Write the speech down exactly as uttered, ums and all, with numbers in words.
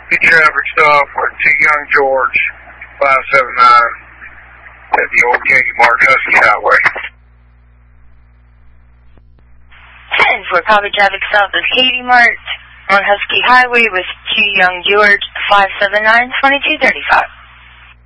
Get traffic stop with T Young George, five seven nine, at the old Katie Mart Husky Highway. ten for copy traffic stop at Katie Mart on Husky Highway with T Young George, five seven nine, two two three five.